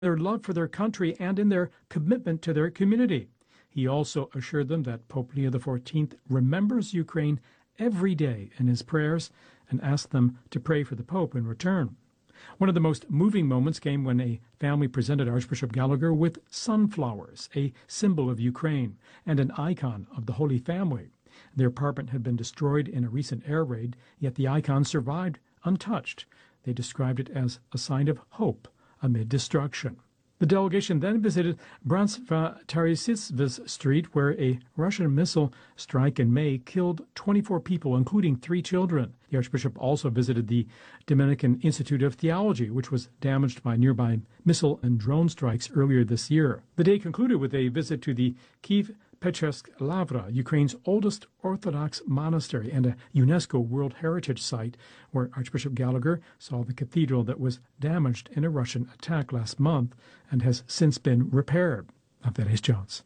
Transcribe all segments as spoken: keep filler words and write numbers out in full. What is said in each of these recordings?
their love for their country and in their commitment to their community. He also assured them that Pope Leo the fourteenth remembers Ukraine every day in his prayers and asked them to pray for the Pope in return. One of the most moving moments came when a family presented Archbishop Gallagher with sunflowers, a symbol of Ukraine and an icon of the Holy Family. Their apartment had been destroyed in a recent air raid, yet the icon survived untouched. They described it as a sign of hope amid destruction. The delegation then visited Bransva-Tarasisvis Street, where a Russian missile strike in May killed twenty-four people, including three children. The Archbishop also visited the Dominican Institute of Theology, which was damaged by nearby missile and drone strikes earlier this year. The day concluded with a visit to the Kiev Pechesk Lavra, Ukraine's oldest Orthodox monastery and a UNESCO World Heritage Site, where Archbishop Gallagher saw the cathedral that was damaged in a Russian attack last month and has since been repaired. I'm Dennis Jones.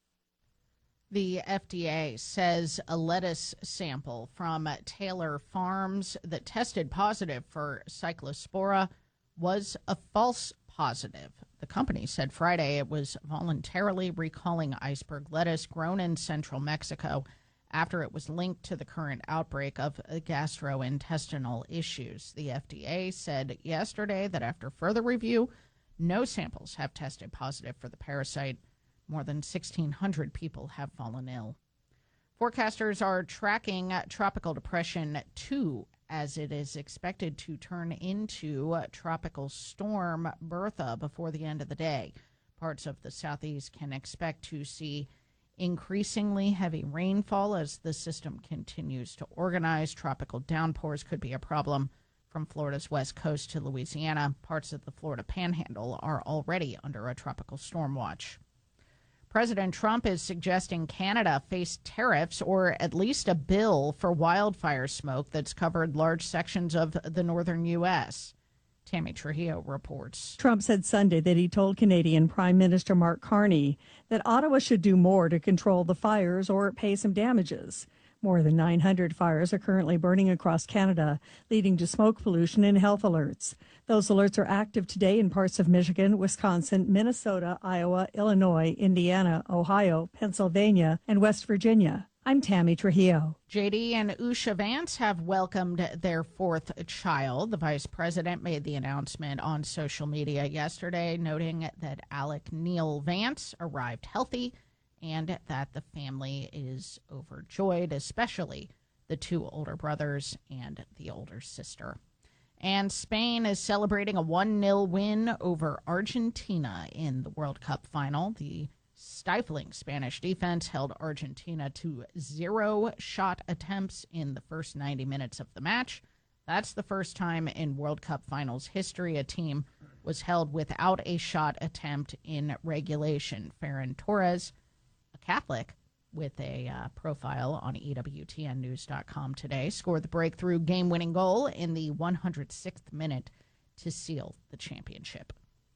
The F D A says a lettuce sample from Taylor Farms that tested positive for Cyclospora was a false positive. The company said Friday it was voluntarily recalling iceberg lettuce grown in central Mexico after it was linked to the current outbreak of gastrointestinal issues. The F D A said yesterday that after further review, no samples have tested positive for the parasite. More than sixteen hundred people have fallen ill. Forecasters are tracking Tropical Depression two as it is expected to turn into Tropical Storm Bertha before the end of the day. Parts of the southeast can expect to see increasingly heavy rainfall as the system continues to organize. Tropical downpours could be a problem from Florida's west coast to Louisiana. Parts of the Florida Panhandle are already under a tropical storm watch. President Trump is suggesting Canada face tariffs or at least a bill for wildfire smoke that's covered large sections of the northern U S. Tammy Trujillo reports. Trump said Sunday that he told Canadian Prime Minister Mark Carney that Ottawa should do more to control the fires or pay some damages. More than nine hundred fires are currently burning across Canada, leading to smoke pollution and health alerts. Those alerts are active today in parts of Michigan, Wisconsin, Minnesota, Iowa, Illinois, Indiana, Ohio, Pennsylvania, and West Virginia. I'm Tammy Trujillo. J D and Usha Vance have welcomed their fourth child. The vice president made the announcement on social media yesterday, noting that Alec Neil Vance arrived healthy and that the family is overjoyed, especially the two older brothers and the older sister. And Spain is celebrating a one nil win over Argentina in the World Cup final. The stifling Spanish defense held Argentina to zero shot attempts in the first ninety minutes of the match. That's the first time in World Cup finals history a team was held without a shot attempt in regulation. Ferran Torres, a Catholic with a uh, profile on E W T N news dot com today, scored the breakthrough game-winning goal in the one hundred sixth minute to seal the championship.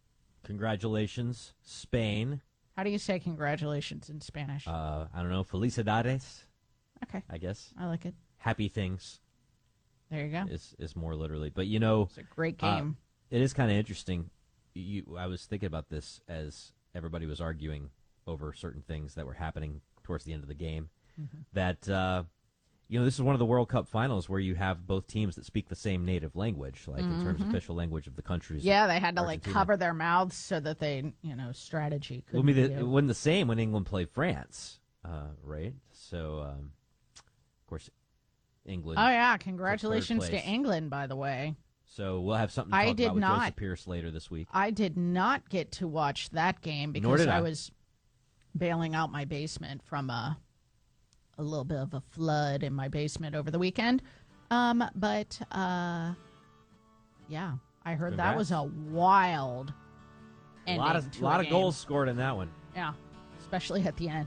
Congratulations, Spain. How do you say congratulations in Spanish? Uh, I don't know. Felicidades. Okay. I guess. I like it. Happy things. There you go. Is is more literally. But, you know. It's a great game. Uh, it is kind of interesting. You, I was thinking about this as everybody was arguing over certain things that were happening towards the end of the game. Mm-hmm. That, uh, you know, this is one of the World Cup finals where you have both teams that speak the same native language, like mm-hmm. in terms of official language of the countries. Yeah, they had to, Argentina. like, cover their mouths so that they, you know, strategy could well, I mean, the, it wasn't the same when England played France, uh, right? So, um, of course, England. Oh, yeah. Congratulations to England, by the way. So we'll have something to talk I did about with not, Joseph Pierce later this week. I did not get to watch that game because I. I was bailing out my basement from a, a little bit of a flood in my basement over the weekend. Um, but, uh, yeah, I heard Congrats. That was a wild ending. A lot of, to lot a of goals scored in that one. Yeah, especially at the end.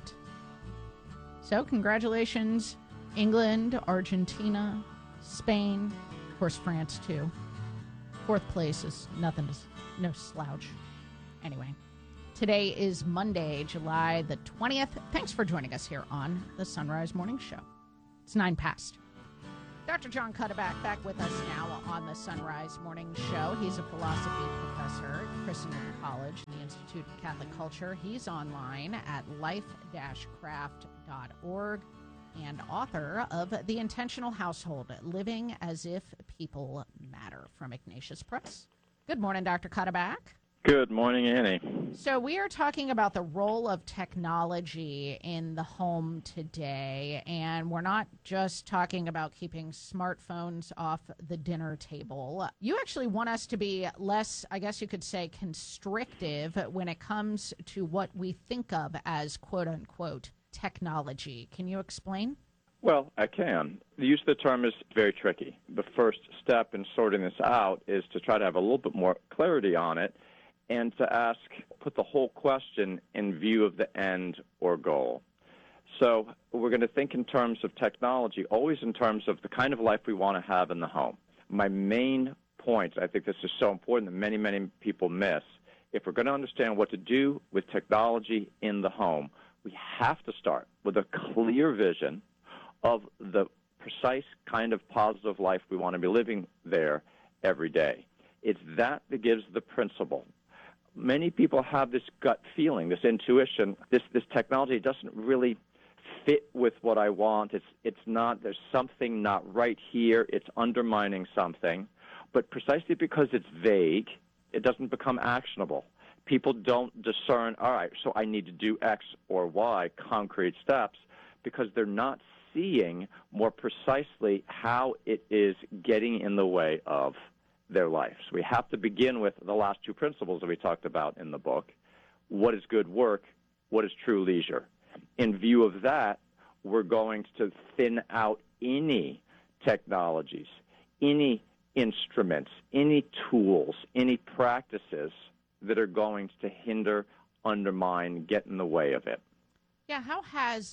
So congratulations, England, Argentina, Spain, of course, France, too. Fourth place is nothing, to, no slouch. Anyway. Today is Monday, July the twentieth. Thanks for joining us here on the Sunrise Morning Show. It's nine past. Doctor John Cuddeback back with us now on the Sunrise Morning Show. He's a philosophy professor at Christendom College and the Institute of Catholic Culture. He's online at life dash craft dot org and author of The Intentional Household, Living as If People Matter from Ignatius Press. Good morning, Doctor Cuddeback. Good morning, Annie. So we are talking about the role of technology in the home today, and we're not just talking about keeping smartphones off the dinner table. You actually want us to be less, I guess you could say, constrictive when it comes to what we think of as quote-unquote technology. Can you explain? Well, I can. The use of the term is very tricky. The first step in sorting this out is to try to have a little bit more clarity on it and to ask, put the whole question in view of the end or goal. So we're going to think in terms of technology, always in terms of the kind of life we want to have in the home. My main point, I think this is so important that many, many people miss, if we're going to understand what to do with technology in the home, we have to start with a clear vision of the precise kind of positive life we want to be living there every day. It's that that gives the principle. Many people have this gut feeling, this intuition, this this technology doesn't really fit with what I want. It's it's not, there's something not right here. It's undermining something. But precisely because it's vague, it doesn't become actionable. People don't discern, all right, so I need to do X or Y, concrete steps, because they're not seeing more precisely how it is getting in the way of their life. So we have to begin with the last two principles that we talked about in the book. What is good work? What is true leisure? In view of that, we're going to thin out any technologies, any instruments, any tools, any practices that are going to hinder, undermine, get in the way of it. Yeah, how has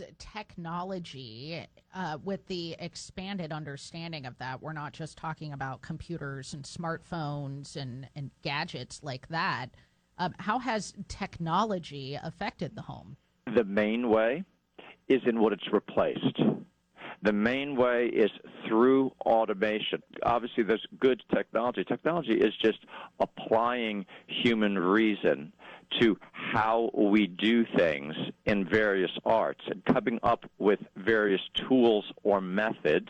technology, uh, with the expanded understanding of that, we're not just talking about computers and smartphones and, and gadgets like that, um, how has technology affected the home? The main way is in what it's replaced. The main way is through automation. Obviously, there's good technology. Technology is just applying human reason to how we do things in various arts and coming up with various tools or methods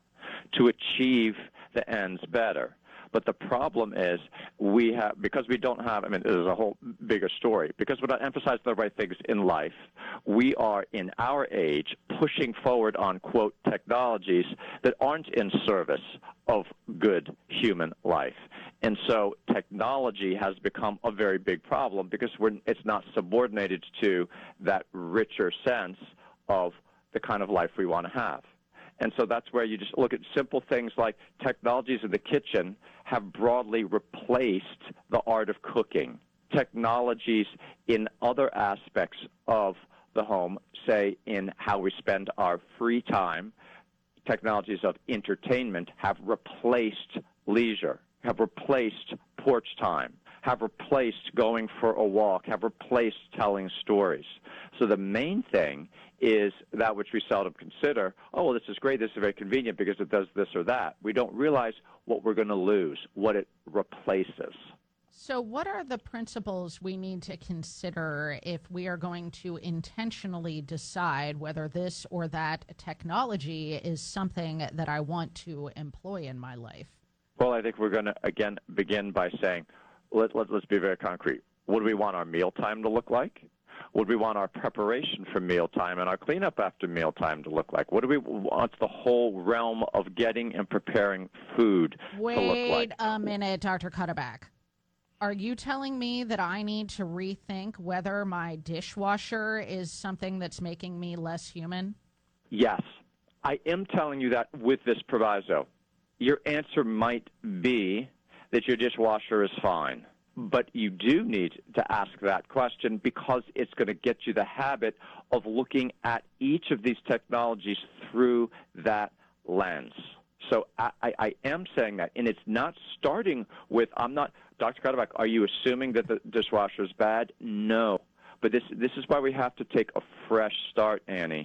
to achieve the ends better. But the problem is we have, because we don't have, I mean, there's a whole bigger story, because we're not emphasizing the right things in life, we are in our age pushing forward on, quote, technologies that aren't in service of good human life. And so technology has become a very big problem because we're, it's not subordinated to that richer sense of the kind of life we want to have. And so that's where you just look at simple things like technologies in the kitchen have broadly replaced the art of cooking. Technologies in other aspects of the home, say in how we spend our free time, technologies of entertainment have replaced leisure, have replaced porch time, have replaced going for a walk, have replaced telling stories. So the main thing is that which we seldom consider, oh, well, this is great, this is very convenient because it does this or that. We don't realize what we're going to lose, what it replaces. So what are the principles we need to consider if we are going to intentionally decide whether this or that technology is something that I want to employ in my life? Well, I think we're going to, again, begin by saying, let, let, let's be very concrete. What do we want our mealtime to look like? What do we want our preparation for mealtime and our cleanup after mealtime to look like? What do we want the whole realm of getting and preparing food Wait to look like? Wait a minute, Doctor Cuddeback. Are you telling me that I need to rethink whether my dishwasher is something that's making me less human? Yes. I am telling you that with this proviso. Your answer might be that your dishwasher is fine. But you do need to ask that question because it's going to get you the habit of looking at each of these technologies through that lens. So I, I, I am saying that, and it's not starting with, I'm not, Doctor Cuddeback, are you assuming that the dishwasher is bad? No. But this, this is why we have to take a fresh start, Annie.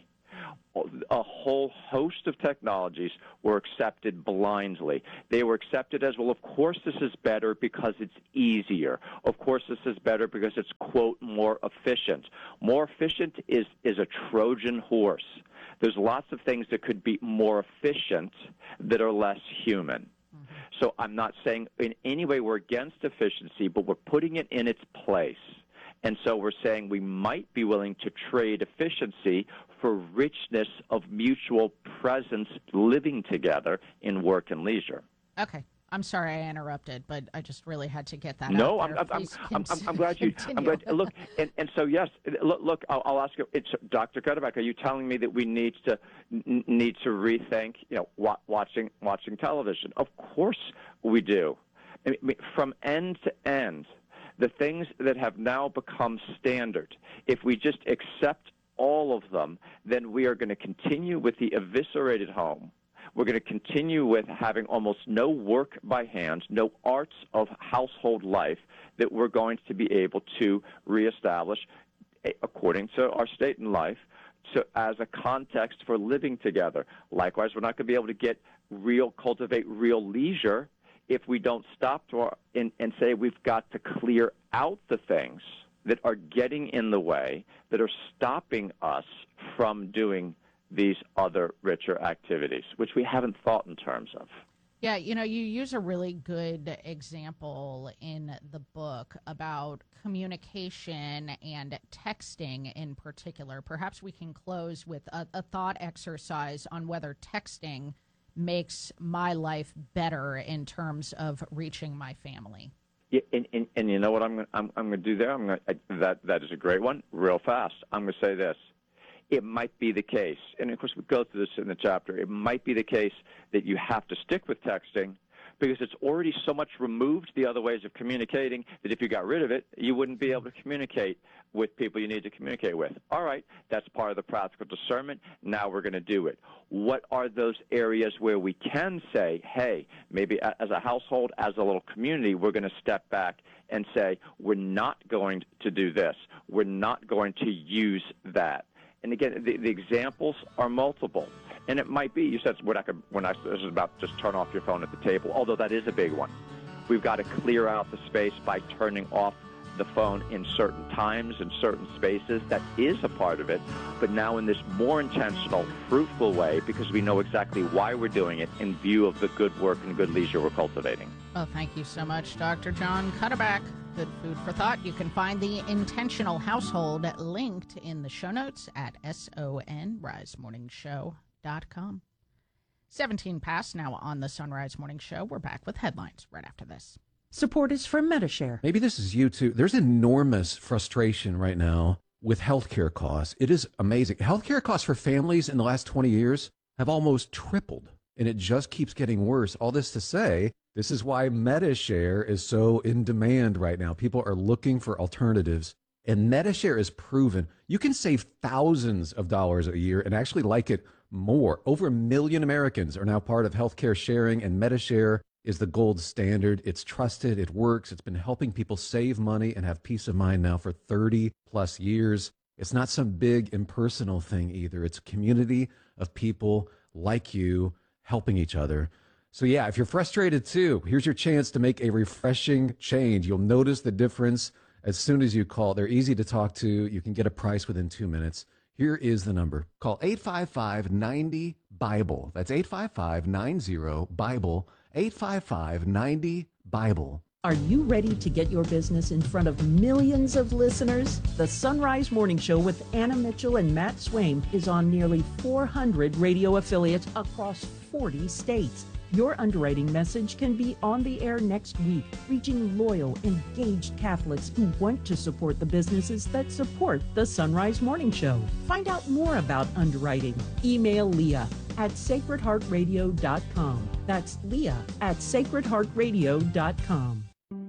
A whole host of technologies were accepted blindly. They were accepted as, well, of course this is better because it's easier. Of course this is better because it's, quote, more efficient. More efficient is, is a Trojan horse. There's lots of things that could be more efficient that are less human. Mm-hmm. So I'm not saying in any way we're against efficiency, but we're putting it in its place. And so we're saying we might be willing to trade efficiency for richness of mutual presence living together in work and leisure. Okay. I'm sorry I interrupted, but I just really had to get that no, out there. I'm, I'm, I'm, I'm, I'm glad you. I'm glad. Look, and, and so yes, look. look I'll, I'll ask you. It's Doctor Cuddeback. Are you telling me that we need to n- need to rethink, you know, wa- watching watching television? Of course we do. I mean, from end to end, the things that have now become standard. If we just accept all of them, then we are going to continue with the eviscerated home. We're going to continue with having almost no work by hand, no arts of household life that we're going to be able to reestablish according to our state in life to, as a context for living together. Likewise, we're not going to be able to get real, cultivate real leisure if we don't stop to our, and, and say we've got to clear out the things that are getting in the way, that are stopping us from doing these other richer activities, which we haven't thought in terms of. Yeah, you know, you use a really good example in the book about communication and texting in particular. Perhaps we can close with a, a thought exercise on whether texting makes my life better in terms of reaching my family. Yeah, and, and, and you know what I'm going I'm, I'm to do there? I'm gonna, I, that that is a great one. Real fast, I'm going to say this. It might be the case, and of course we go through this in the chapter, it might be the case that you have to stick with texting because it's already so much removed the other ways of communicating that if you got rid of it, you wouldn't be able to communicate with people you need to communicate with. All right, that's part of the practical discernment. Now we're going to do it. What are those areas where we can say, hey, maybe as a household, as a little community, we're going to step back and say, we're not going to do this. We're not going to use that. And again, the, the examples are multiple. And it might be, you said we're not, we're not this is about just turn off your phone at the table, although that is a big one. We've got to clear out the space by turning off the phone in certain times and certain spaces. That is a part of it, but now in this more intentional, fruitful way, because we know exactly why we're doing it in view of the good work and good leisure we're cultivating. Well, thank you so much, Doctor John Cuddeback. Good food for thought. You can find the Intentional Household linked in the show notes at sunrise morning show dot com. seventeen past now on the Sunrise Morning Show. We're back with headlines right after this. Support is from Medi-Share. Maybe this is you too. There's enormous frustration right now with healthcare costs. It is amazing. Healthcare costs for families in the last twenty years have almost tripled, and it just keeps getting worse. All this to say, this is why Medi-Share is so in demand right now. People are looking for alternatives, and Medi-Share is proven. You can save thousands of dollars a year and actually like it more. Over a million Americans are now part of healthcare sharing, and Medi-Share is the gold standard. It's trusted. It works. It's been helping people save money and have peace of mind now for thirty plus years. It's not some big impersonal thing either. It's a community of people like you helping each other. So yeah, if you're frustrated too, here's your chance to make a refreshing change. You'll notice the difference as soon as you call. They're easy to talk to. You can get a price within two minutes. Here is the number. Call eight five five, nine zero, BIBLE. That's eight five five, nine zero, BIBLE. eight five five, nine zero, BIBLE. Are you ready to get your business in front of millions of listeners? The Sunrise Morning Show with Anna Mitchell and Matt Swaim is on nearly four hundred radio affiliates across forty states. Your underwriting message can be on the air next week, reaching loyal, engaged Catholics who want to support the businesses that support the Sunrise Morning Show. Find out more about underwriting. Email Leah at sacred heart radio dot com. That's Leah at sacred heart radio dot com.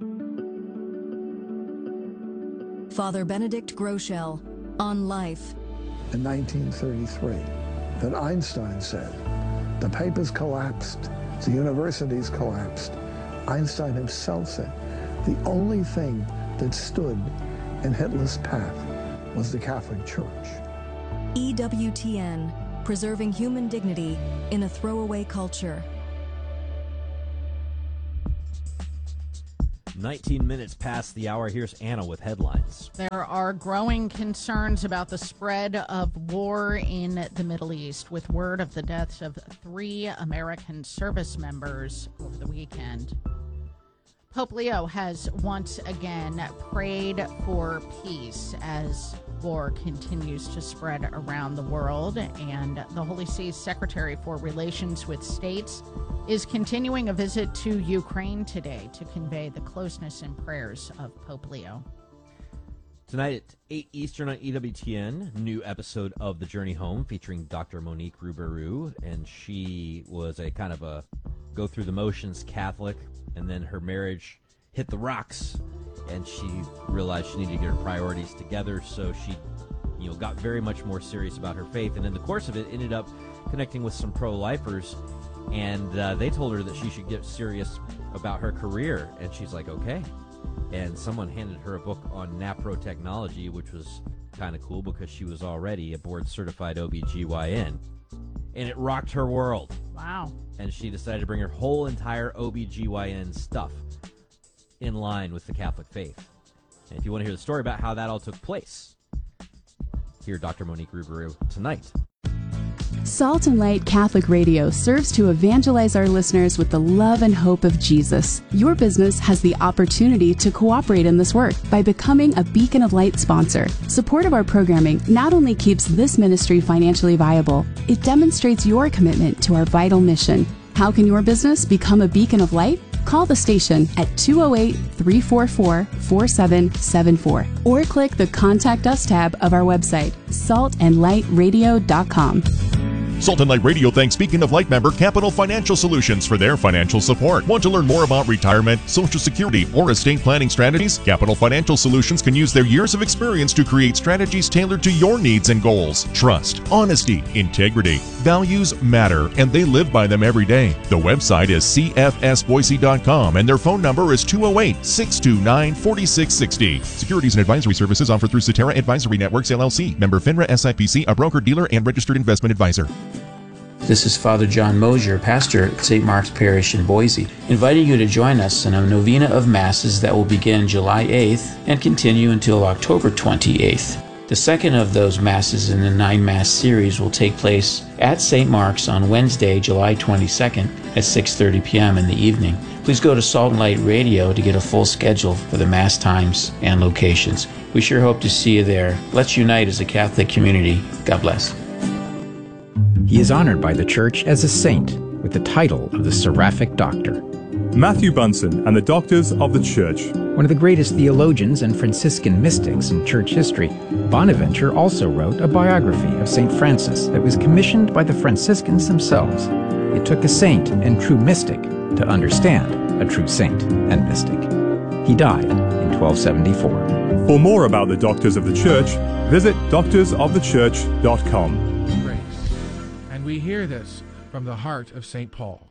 Father Benedict Groeschel on life. In nineteen thirty-three, that Einstein said, the papers collapsed, the universities collapsed. Einstein himself said, the only thing that stood in Hitler's path was the Catholic Church. E W T N preserving human dignity in a throwaway culture. nineteen minutes past the hour. Here's Anna with headlines. There are growing concerns about the spread of war in the Middle East, with word of the deaths of three American service members over the weekend. Pope Leo has once again prayed for peace as war continues to spread around the world, and the Holy See's Secretary for Relations with States is continuing a visit to Ukraine today to convey the closeness and prayers of Pope Leo. Tonight at eight Eastern on E W T N, new episode of The Journey Home featuring Doctor Monique Ruberu, and she was a kind of a go through the motions Catholic, and then her marriage hit the rocks, and she realized she needed to get her priorities together, so she, you know, got very much more serious about her faith, and in the course of it ended up connecting with some pro-lifers, and uh, they told her that she should get serious about her career, and she's like, okay. And someone handed her a book on NAPRO technology, which was kind of cool because she was already a board-certified O B G Y N, and it rocked her world. Wow. And she decided to bring her whole entire O B G Y N stuff in line with the Catholic faith. And if you want to hear the story about how that all took place, hear Doctor Monique Ruberu tonight. Salt and Light Catholic Radio serves to evangelize our listeners with the love and hope of Jesus. Your business has the opportunity to cooperate in this work by becoming a Beacon of Light sponsor. Support of our programming not only keeps this ministry financially viable, it demonstrates your commitment to our vital mission. How can your business become a Beacon of Light? Call the station at two oh eight, three four four, four seven seven four or click the Contact Us tab of our website, salt and light radio dot com. Salt and Light Radio thanks Beacon of Light member Capital Financial Solutions for their financial support. Want to learn more about retirement, Social Security, or estate planning strategies? Capital Financial Solutions can use their years of experience to create strategies tailored to your needs and goals. Trust, honesty, integrity, values matter, and they live by them every day. The website is c f s boise dot com, and their phone number is two oh eight, six two nine, four six six zero. Securities and advisory services offered through Cetera Advisory Networks, L L C. Member FINRA S I P C, a broker, dealer, and registered investment advisor. This is Father John Mosier, pastor at Saint Mark's Parish in Boise, inviting you to join us in a novena of Masses that will begin July eighth and continue until October twenty-eighth. The second of those Masses in the nine-Mass series will take place at Saint Mark's on Wednesday, July twenty-second at six thirty p.m. in the evening. Please go to Salt and Light Radio to get a full schedule for the Mass times and locations. We sure hope to see you there. Let's unite as a Catholic community. God bless. He is honored by the Church as a saint with the title of the Seraphic Doctor. Matthew Bunson and the Doctors of the Church. One of the greatest theologians and Franciscan mystics in church history, Bonaventure also wrote a biography of Saint Francis that was commissioned by the Franciscans themselves. It took a saint and true mystic to understand a true saint and mystic. He died in twelve seventy-four. For more about the Doctors of the Church, visit doctors of the church dot com. We hear this from the heart of Saint Paul.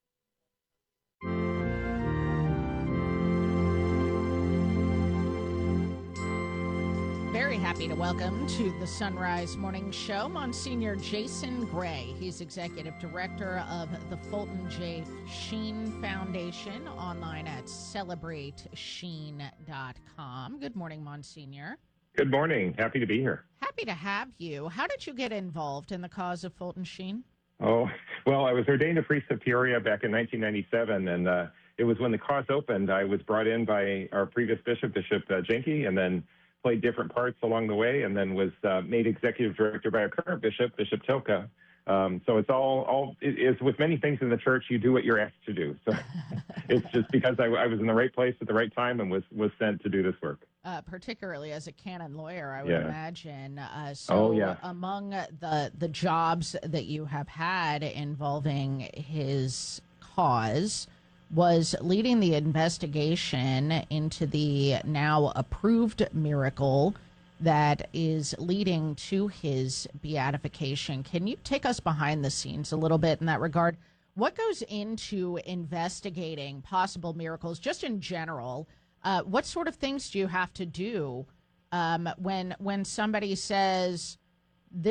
Very happy to welcome to the Sunrise Morning Show Monsignor Jason Gray. He's Executive Director of the Fulton J. Sheen Foundation, online at celebrate sheen dot com. Good morning, Monsignor. Good morning. Happy to be here. Happy to have you. How did you get involved in the cause of Fulton Sheen? Oh, well, I was ordained a priest of Peoria back in nineteen ninety-seven, and uh, it was when the cause opened. I was brought in by our previous bishop, Bishop uh, Jenke, and then played different parts along the way, and then was uh, made executive director by our current bishop, Bishop Tilka. Um, so it's all, all it is with many things in the church, you do what you're asked to do. So it's just because I, I was in the right place at the right time and was, was sent to do this work. Uh, particularly as a canon lawyer, I would yeah. imagine. Uh, so oh, yeah. among the, the jobs that you have had involving his cause was leading the investigation into the now approved miracle that is leading to his beatification. Can you take us behind the scenes a little bit in that regard? What goes into investigating possible miracles, just in general? Uh, what sort of things do you have to do um, when when somebody says this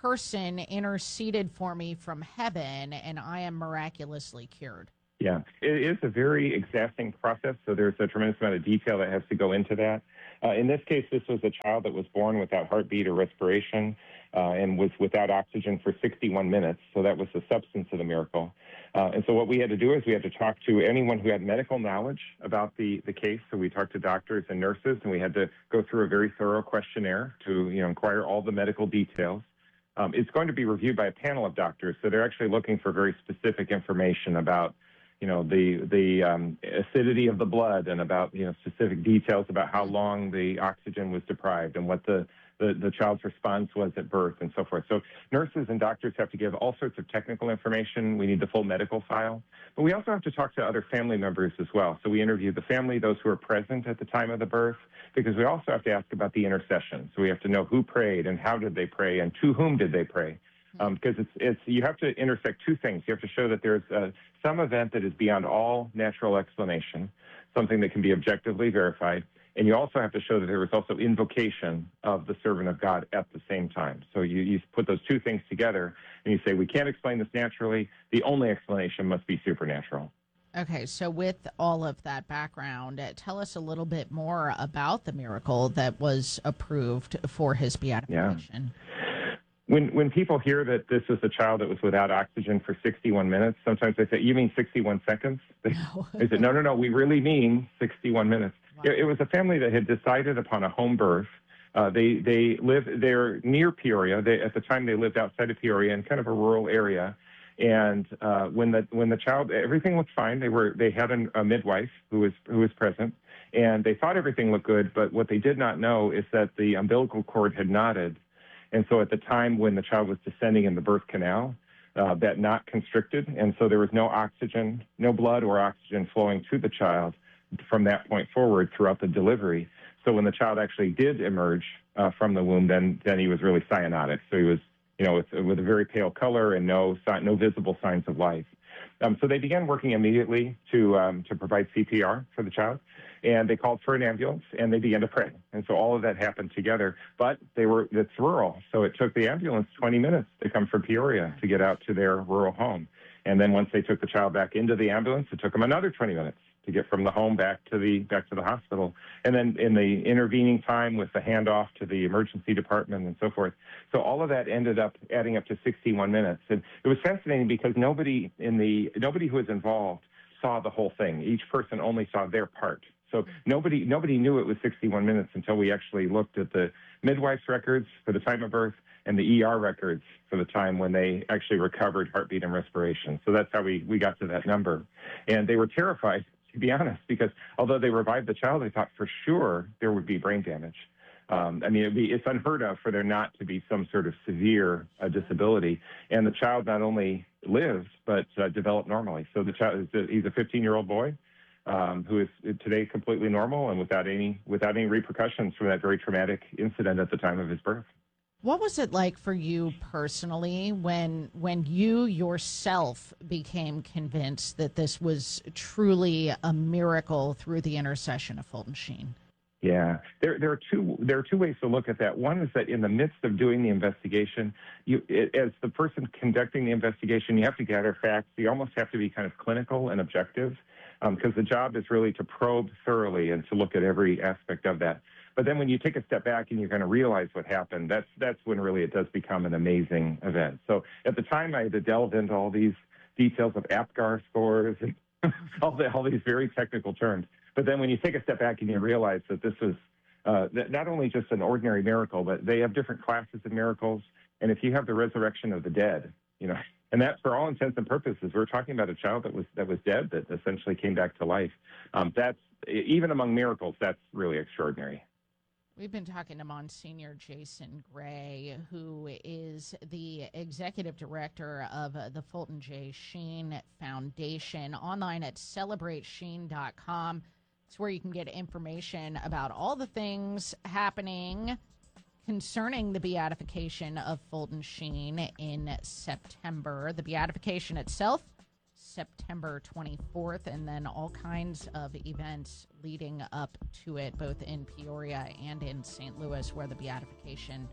person interceded for me from heaven, and I am miraculously cured. Yeah, it is a very exacting process, so there's a tremendous amount of detail that has to go into that. Uh, in this case, this was a child that was born without heartbeat or respiration uh, and was without oxygen for sixty-one minutes, so that was the substance of the miracle. Uh, and so what we had to do is we had to talk to anyone who had medical knowledge about the, the case. So we talked to doctors and nurses, and we had to go through a very thorough questionnaire to you know inquire all the medical details. Um, it's going to be reviewed by a panel of doctors, so they're actually looking for very specific information about you know, the the um, acidity of the blood and about, you know, specific details about how long the oxygen was deprived and what the, the, the child's response was at birth and so forth. So nurses and doctors have to give all sorts of technical information. We need the full medical file. But we also have to talk to other family members as well. So we interview the family, those who were present at the time of the birth, because we also have to ask about the intercession. So we have to know who prayed and how did they pray and to whom did they pray. Um, because it's, it's, you have to intersect two things. You have to show that there's uh, some event that is beyond all natural explanation, something that can be objectively verified, and you also have to show that there was also invocation of the servant of God at the same time. So you, you put those two things together, and you say, we can't explain this naturally. The only explanation must be supernatural. Okay, so with all of that background, uh, tell us a little bit more about the miracle that was approved for his beatification. Yeah. When when people hear that this is a child that was without oxygen for sixty-one minutes, sometimes they say, you mean sixty-one seconds? They, no. they said, no, no, no, we really mean sixty-one minutes. Wow. It, it was a family that had decided upon a home birth. Uh, they they live, they're near Peoria. They, at the time, they lived outside of Peoria in kind of a rural area. And uh, when the when the child, everything looked fine. They were they had a, a midwife who was who was present, and they thought everything looked good. But what they did not know is that the umbilical cord had knotted. And so at the time when the child was descending in the birth canal, uh, that knot constricted, and so there was no oxygen, no blood or oxygen flowing to the child from that point forward throughout the delivery. So when the child actually did emerge uh, from the womb, then then he was really cyanotic. So he was, you know, with, with a very pale color and no no visible signs of life. Um, so they began working immediately to um, to provide C P R for the child. And they called for an ambulance, and they began to pray. And so all of that happened together. But they were it's rural, so it took the ambulance twenty minutes to come from Peoria to get out to their rural home. And then once they took the child back into the ambulance, it took them another twenty minutes to get from the home back to the back to the hospital. And then in the intervening time with the handoff to the emergency department and so forth. So all of that ended up adding up to sixty-one minutes. And it was fascinating because nobody in the nobody who was involved saw the whole thing. Each person only saw their part. So nobody nobody knew it was sixty-one minutes until we actually looked at the midwife's records for the time of birth and the E R records for the time when they actually recovered heartbeat and respiration. So that's how we, we got to that number. And they were terrified, to be honest, because although they revived the child, they thought for sure there would be brain damage. Um, I mean, it'd be, it's unheard of for there not to be some sort of severe uh, disability. And the child not only lived, but uh, developed normally. So the child, he's a fifteen-year-old boy. Um, who is today completely normal and without any without any repercussions from that very traumatic incident at the time of his birth. What was it like for you personally when when you yourself became convinced that this was truly a miracle through the intercession of Fulton Sheen? Yeah, there there are two there are two ways to look at that. One is that in the midst of doing the investigation, you it, as the person conducting the investigation, you have to gather facts. You almost have to be kind of clinical and objective. Because um, the job is really to probe thoroughly and to look at every aspect of that. But then when you take a step back and you kind of realize what happened, that's that's when really it does become an amazing event. So at the time, I had to delve into all these details of APGAR scores and all, the, all these very technical terms. But then when you take a step back and you realize that this was uh, not only just an ordinary miracle, but they have different classes of miracles. And if you have the resurrection of the dead, you know, and that, for all intents and purposes, we're talking about a child that was that was dead that essentially came back to life. Um, that's even among miracles. That's really extraordinary. We've been talking to Monsignor Jason Gray, who is the executive director of uh, the Fulton J. Sheen Foundation. Online at celebrate sheen dot com. It's where you can get information about all the things happening concerning the beatification of Fulton Sheen in September. The beatification itself, September twenty-fourth, and then all kinds of events leading up to it, both in Peoria and in Saint Louis, where the beatification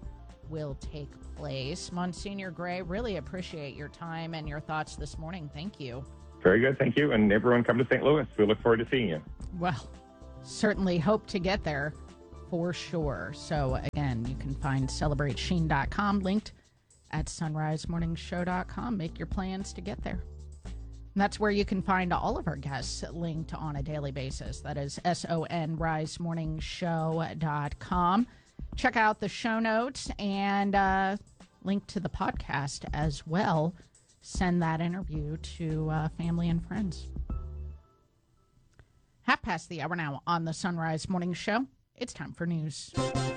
will take place. Monsignor Gray, really appreciate your time and your thoughts this morning. Thank you. Very good. Thank you. And everyone come to Saint Louis. We look forward to seeing you. Well, certainly hope to get there for sure. So again, you can find celebrate sheen dot com linked at sunrise morning show dot com. Make your plans to get there. And that's where you can find all of our guests linked on a daily basis. That is S O N rise morning show dot com. Check out the show notes and uh, link to the podcast as well. Send that interview to uh, family and friends. Half past the hour now on the Sunrise Morning Show. It's time for news.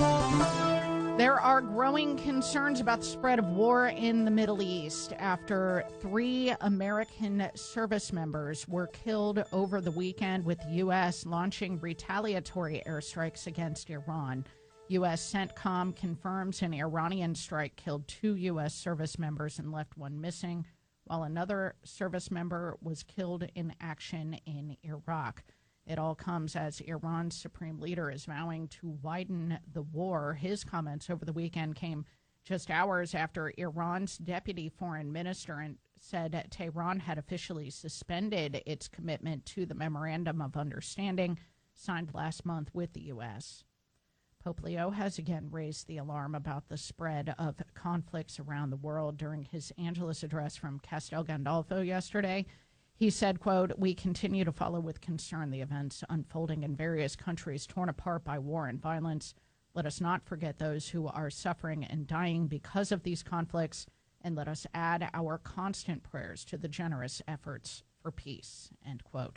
There are growing concerns about the spread of war in the Middle East after three American service members were killed over the weekend, with the U S launching retaliatory airstrikes against Iran. U S CENTCOM confirms an Iranian strike killed two U S service members and left one missing, while another service member was killed in action in Iraq. It all comes as Iran's supreme leader is vowing to widen the war. His comments over the weekend came just hours after Iran's deputy foreign minister said Tehran had officially suspended its commitment to the Memorandum of Understanding signed last month with the U S. Pope Leo has again raised the alarm about the spread of conflicts around the world during his Angelus address from Castel Gandolfo yesterday. He said, quote, "We continue to follow with concern the events unfolding in various countries torn apart by war and violence. Let us not forget those who are suffering and dying because of these conflicts, and let us add our constant prayers to the generous efforts for peace," end quote.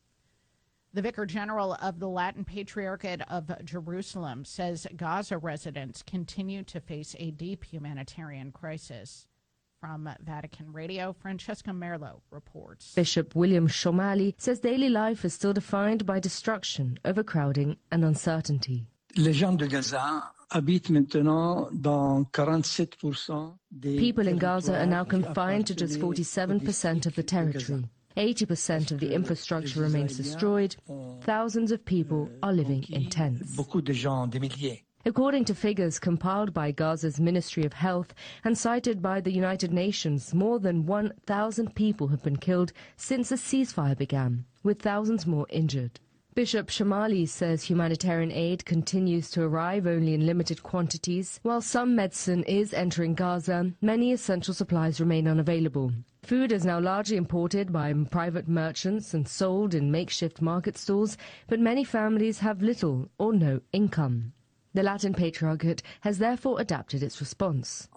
The Vicar General of the Latin Patriarchate of Jerusalem says Gaza residents continue to face a deep humanitarian crisis. From Vatican Radio, Francesca Merlo reports. Bishop William Shomali says daily life is still defined by destruction, overcrowding, and uncertainty. Les gens de Gaza habitent maintenant dans forty-seven percent des People in Gaza are now confined to just forty-seven percent of the territory. eighty percent of the infrastructure remains destroyed. Thousands of people are living in tents. Beaucoup de gens, des milliers. According to figures compiled by Gaza's Ministry of Health and cited by the United Nations, more than one thousand people have been killed since the ceasefire began, with thousands more injured. Bishop Shamali says humanitarian aid continues to arrive only in limited quantities. While some medicine is entering Gaza, many essential supplies remain unavailable. Food is now largely imported by private merchants and sold in makeshift market stalls, but many families have little or no income. The Latin Patriarchate has therefore adapted its response.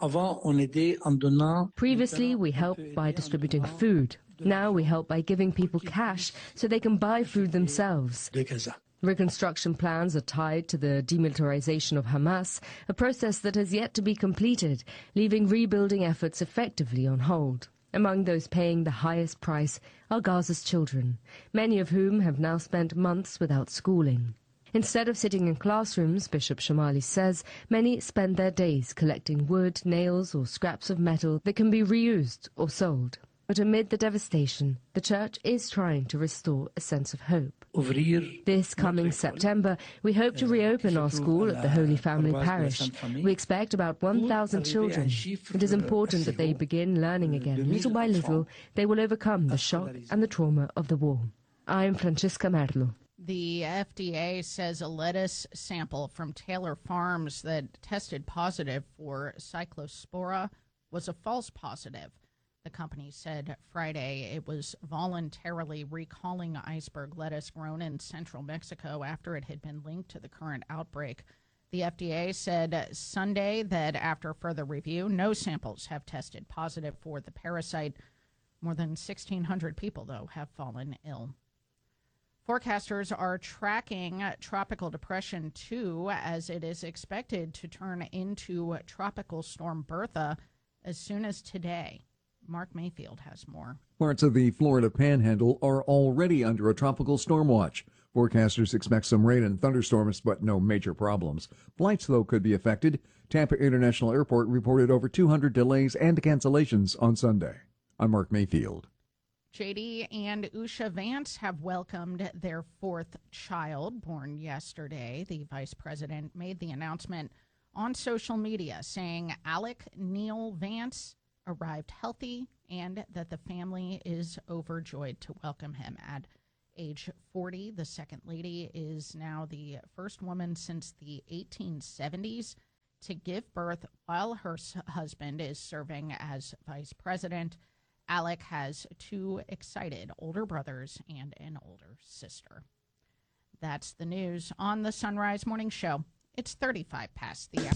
Previously, we helped by distributing food. Now we help by giving people cash so they can buy food themselves. Reconstruction plans are tied to the demilitarization of Hamas, a process that has yet to be completed, leaving rebuilding efforts effectively on hold. Among those paying the highest price are Gaza's children, many of whom have now spent months without schooling. Instead of sitting in classrooms, Bishop Shamali says, many spend their days collecting wood, nails, or scraps of metal that can be reused or sold. But amid the devastation, the Church is trying to restore a sense of hope. This coming September, we hope to reopen our school at the Holy Family Parish. We expect about one thousand children. It is important that they begin learning again. Little by little, they will overcome the shock and the trauma of the war. I am Francesca Merlo. The F D A says a lettuce sample from Taylor Farms that tested positive for Cyclospora was a false positive. The company said Friday it was voluntarily recalling iceberg lettuce grown in central Mexico after it had been linked to the current outbreak. The F D A said Sunday that after further review, no samples have tested positive for the parasite. More than sixteen hundred people, though, have fallen ill. Forecasters are tracking Tropical Depression two as it is expected to turn into Tropical Storm Bertha as soon as today. Mark Mayfield has more. Parts of the Florida Panhandle are already under a tropical storm watch. Forecasters expect some rain and thunderstorms, but no major problems. Flights, though, could be affected. Tampa International Airport reported over two hundred delays and cancellations on Sunday. I'm Mark Mayfield. J D and Usha Vance have welcomed their fourth child, born yesterday. The vice president made the announcement on social media saying Alec Neil Vance arrived healthy and that the family is overjoyed to welcome him at age forty. The second lady is now the first woman since the eighteen seventies to give birth while her husband is serving as vice president. Alec has two excited older brothers and an older sister. That's the news on the Sunrise Morning Show. It's thirty-five past the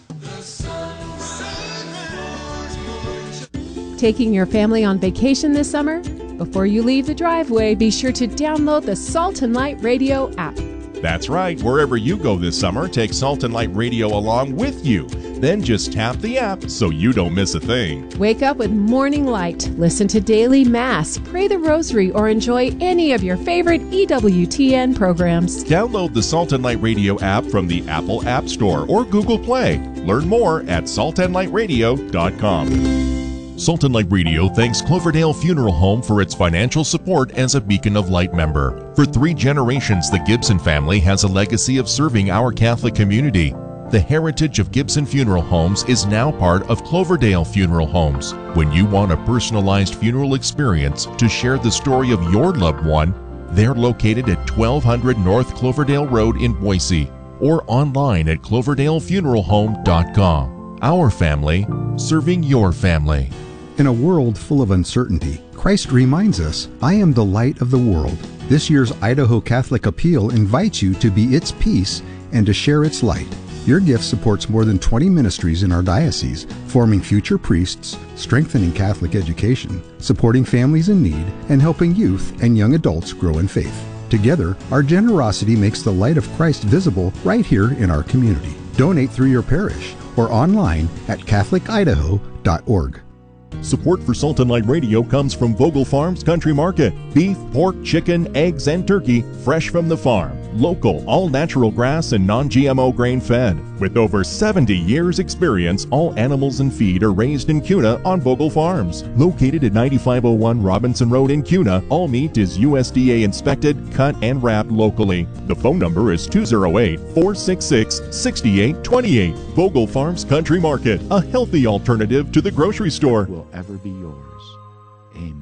hour. Taking your family on vacation this summer? Before you leave the driveway, be sure to download the Salt and Light Radio app. That's right. Wherever you go this summer, take Salt and Light Radio along with you. Then just tap the app so you don't miss a thing. Wake up with Morning Light, listen to Daily Mass, pray the Rosary, or enjoy any of your favorite E W T N programs. Download the Salt and Light Radio app from the Apple App Store or Google Play. Learn more at salt and light radio dot com. Salt and Light Radio thanks Cloverdale Funeral Home for its financial support as a Beacon of Light member. For three generations, the Gibson family has a legacy of serving our Catholic community. The heritage of Gibson Funeral Homes is now part of Cloverdale Funeral Homes. When you want a personalized funeral experience to share the story of your loved one, they're located at twelve hundred North Cloverdale Road in Boise or online at cloverdale funeral home dot com. Our family, serving your family. In a world full of uncertainty, Christ reminds us, I am the light of the world. This year's Idaho Catholic Appeal invites you to be its peace and to share its light. Your gift supports more than twenty ministries in our diocese, forming future priests, strengthening Catholic education, supporting families in need, and helping youth and young adults grow in faith. Together, our generosity makes the light of Christ visible right here in our community. Donate through your parish or online at catholic idaho dot org. Support for Salt and Light Radio comes from Vogel Farms Country Market. Beef, pork, chicken, eggs, and turkey fresh from the farm. Local, all-natural grass and non-G M O grain-fed. With over seventy years experience, all animals and feed are raised in Kuna on Vogel Farms. Located at ninety-five oh one Robinson Road in Kuna, all meat is U S D A inspected, cut, and wrapped locally. The phone number is two oh eight, four six six, six eight two eight. Vogel Farms Country Market, a healthy alternative to the grocery store. Will ever be yours. Amen.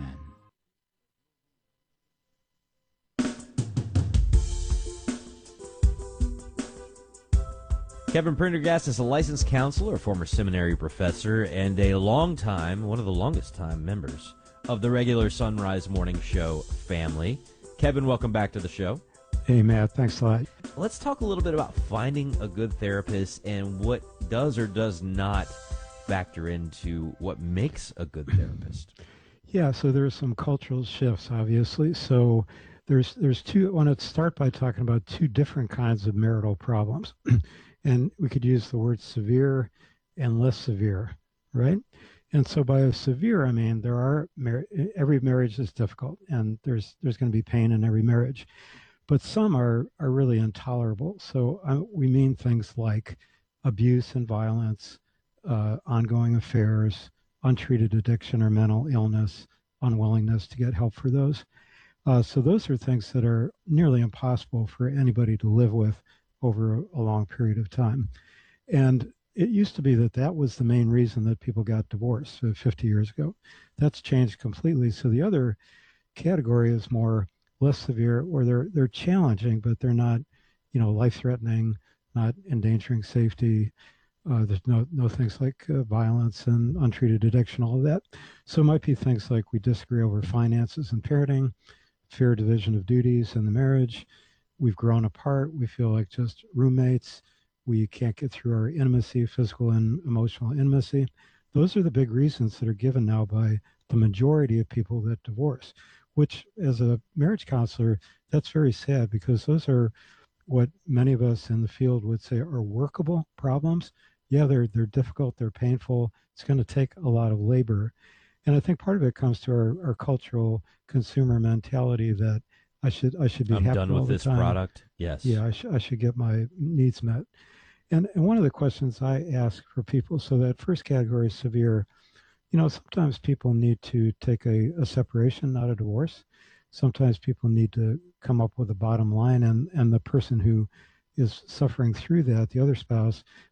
Kevin Prendergast is a licensed counselor, a former seminary professor, and a long time, one of the longest time members of the regular Sunrise Morning Show family. Kevin, welcome back to the show. Hey, Matt. Thanks a lot. Let's talk a little bit about finding a good therapist and what does or does not factor into what makes a good therapist. Yeah, so there's some cultural shifts, obviously. So there's there's two. I want to start by talking about two different kinds of marital problems. And we could use the word severe and less severe, right? And so by a severe, I mean, there are, mar- every marriage is difficult, and there's there's going to be pain in every marriage. But some are, are really intolerable. So uh, we mean things like abuse and violence, uh, ongoing affairs, untreated addiction or mental illness, unwillingness to get help for those. Uh, so those are things that are nearly impossible for anybody to live with over a long period of time. And it used to be that that was the main reason that people got divorced uh, fifty years ago. That's changed completely. So the other category is more less severe, or they're they're challenging, but they're not, you know, life-threatening, not endangering safety. Uh, there's no no things like uh, violence and untreated addiction, all of that. So it might be things like we disagree over finances and parenting, fair division of duties in the marriage. We've grown apart. We feel like just roommates. We can't get through our intimacy, physical and emotional intimacy. Those are the big reasons that are given now by the majority of people that divorce, which as a marriage counselor, that's very sad because those are what many of us in the field would say are workable problems. Yeah, they're they're difficult, they're painful. It's going to take a lot of labor. And I think part of it comes to our, our cultural consumer mentality that I should I should be I'm happy done all with the this time. product. Yes. Yeah, I, sh- I should get my needs met. And and one of the questions I ask for people, so that first category is severe. You know, sometimes people need to take a, a separation, not a divorce. Sometimes people need to come up with a bottom line, and, and the person who is suffering through that, the other spouse,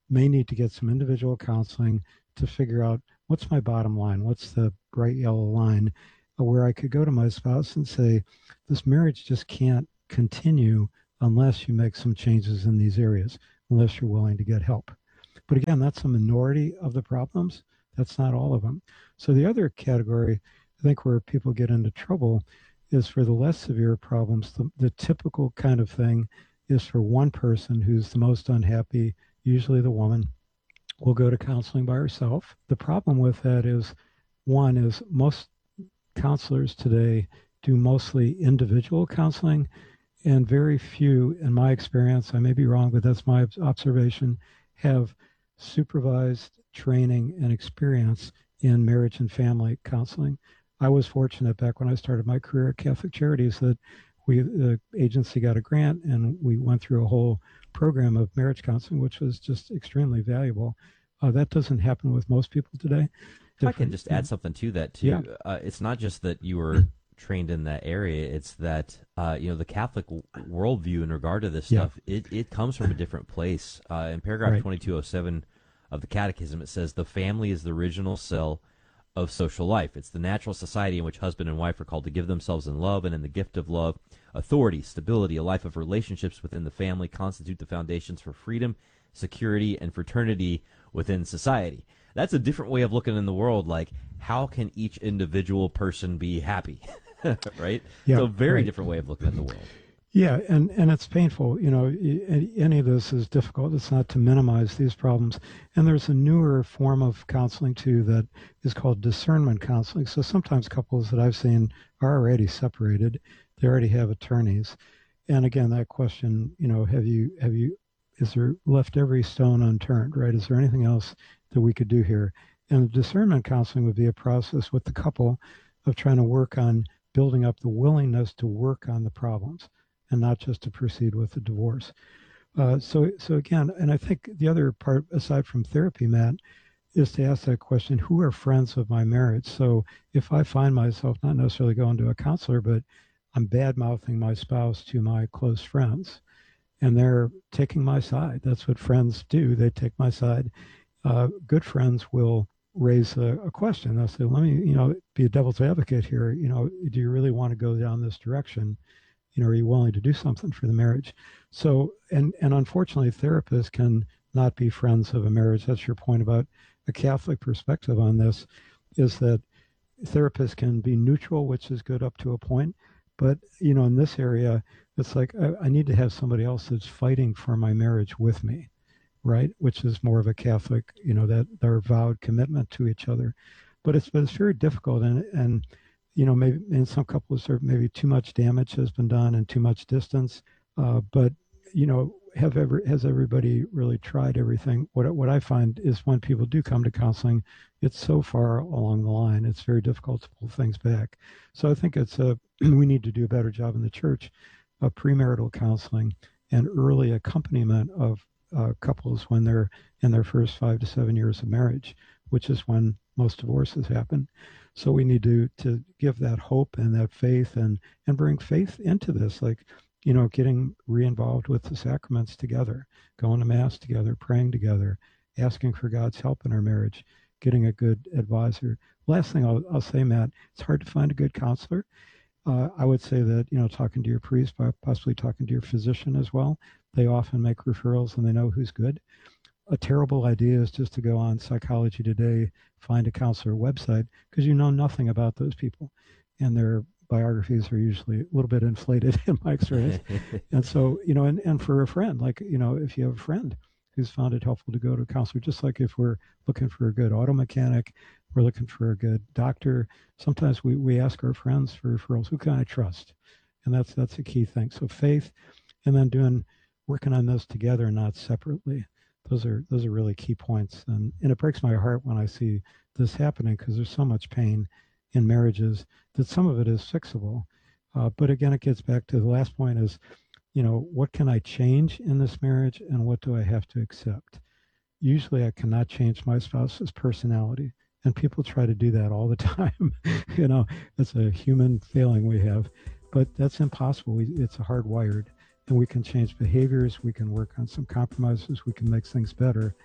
may need to get some individual counseling to figure out what's my bottom line, what's the bright yellow line where I could go to my spouse and say, this marriage just can't continue unless you make some changes in these areas, unless you're willing to get help. But again, that's a minority of the problems. That's not all of them. So the other category, I think, where people get into trouble is for the less severe problems. The, the typical kind of thing is for one person who's the most unhappy, usually the woman, will go to counseling by herself. The problem with that is, one is most counselors today do mostly individual counseling, and very few, in my experience, I may be wrong, but that's my observation, have supervised training and experience in marriage and family counseling. I was fortunate back when I started my career at Catholic Charities that we, the agency got a grant and we went through a whole program of marriage counseling, which was just extremely valuable. Uh, that doesn't happen with most people today. If I can just add something to that too, Yeah. uh, it's not just that you were trained in that area; it's that uh, you know the Catholic w- worldview in regard to this Yeah. stuff. It it comes from a different place. Uh, in paragraph Right. twenty-two oh seven of the Catechism, it says the family is the original cell of social life. It's the natural society in which husband and wife are called to give themselves in love, and in the gift of love, authority, stability, a life of relationships within the family constitute the foundations for freedom, security, and fraternity within society. That's a different way of looking in the world. Like, how can each individual person be happy? Right? Yeah, so a very right. different way of looking at the world. Yeah, and, and it's painful. You know, y- any of this is difficult. It's not to minimize these problems. And there's a newer form of counseling, too, that is called discernment counseling. So sometimes couples that I've seen are already separated. They already have attorneys. And again, that question, you know, have you, have you, is there left every stone unturned, right? Is there anything else that we could do here? And discernment counseling would be a process with the couple of trying to work on building up the willingness to work on the problems and not just to proceed with the divorce. Uh, so, so again, and I think the other part, aside from therapy, Matt, is to ask that question, who are friends of my marriage? So if I find myself not necessarily going to a counselor, but I'm bad-mouthing my spouse to my close friends, and they're taking my side. That's what friends do. They take my side. Uh, good friends will raise a, a question. They'll say, let me, you know, be a devil's advocate here. You know, do you really want to go down this direction? You know, are you willing to do something for the marriage? So, and, and unfortunately, therapists can not be friends of a marriage. That's your point about a Catholic perspective on this, is that therapists can be neutral, which is good up to a point. But, you know, in this area, it's like, I, I need to have somebody else that's fighting for my marriage with me, right? Which is more of a Catholic, you know, that their vowed commitment to each other. But it's, but it's very difficult. And, and, you know, maybe in some couples, there maybe too much damage has been done and too much distance. Uh, but, you know, have ever, has everybody really tried everything? What, what I find is when people do come to counseling, it's so far along the line, it's very difficult to pull things back. So I think it's a, we need to do a better job in the church of premarital counseling and early accompaniment of uh, couples when they're in their first five to seven years of marriage, which is when most divorces happen. So we need to to give that hope and that faith and and bring faith into this, like, you know, getting re-involved with the sacraments together, going to Mass together, praying together, asking for God's help in our marriage, getting a good advisor. Last thing I'll, I'll say, Matt, it's hard to find a good counselor. Uh, I would say that, you know, talking to your priest, possibly talking to your physician as well, they often make referrals and they know who's good. A terrible idea is just to go on Psychology Today, find a counselor website, because you know nothing about those people. And their biographies are usually a little bit inflated in my experience. And so, you know, and, and for a friend, like, you know, if you have a friend who's found it helpful to go to a counselor, just like if we're looking for a good auto mechanic, we're looking for a good doctor, sometimes we, we ask our friends for referrals. Who can I trust? And that's that's a key thing. So faith, and then doing, working on those together, not separately. Those are those are really key points. And, and it breaks my heart when I see this happening, because there's so much pain in marriages that some of it is fixable. Uh, but again, it gets back to the last point is, you know, what can I change in this marriage and what do I have to accept? Usually I cannot change my spouse's personality. And people try to do that all the time. You know, it's a human failing we have, but that's impossible. We, it's hardwired, and we can change behaviors. We can work on some compromises. We can make things better.